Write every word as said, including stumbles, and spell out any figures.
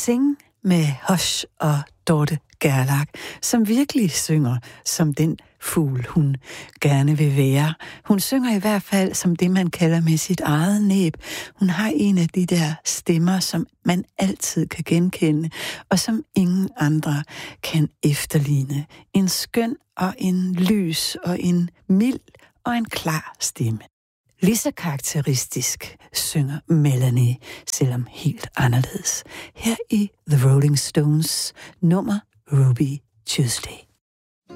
Sing med Hush og Dorte Gerlach, som virkelig synger som den fugl, hun gerne vil være. Hun synger i hvert fald som det, man kalder med sit eget næb. Hun har en af de der stemmer, som man altid kan genkende, og som ingen andre kan efterligne. En skøn og en lys og en mild og en klar stemme. Lige så karakteristisk synger Melanie, selvom helt anderledes. Her i The Rolling Stones nummer Ruby Tuesday.